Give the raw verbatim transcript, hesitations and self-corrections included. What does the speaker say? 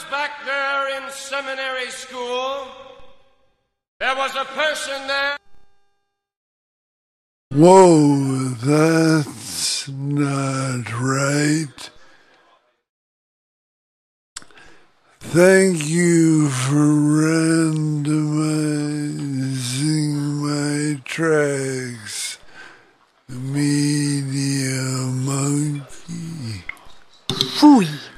was back there in seminary school, there was a person there. Whoa, that's not right. Thank you for randomizing my tracks, Media Monkey. Fui.